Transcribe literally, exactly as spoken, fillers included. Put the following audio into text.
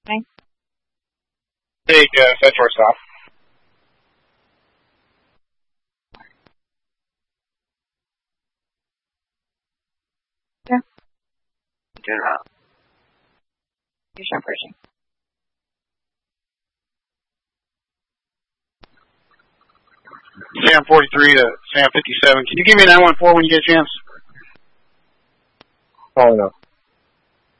Okay. Take uh, set short stop. Yeah. Turn around. You're sharp pushing. Sam forty-three to Sam fifty-seven. Can you give me a nine one four when you get a chance? Oh, no.